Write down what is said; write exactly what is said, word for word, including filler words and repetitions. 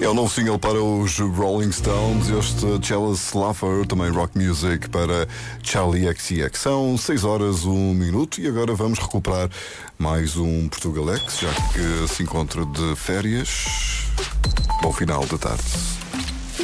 É o novo single para os Rolling Stones, este Jealous Lover, também rock music para Charlie X C X. São seis horas, um minuto e agora vamos recuperar mais um Portugalex, já que se encontra de férias. Bom final da tarde.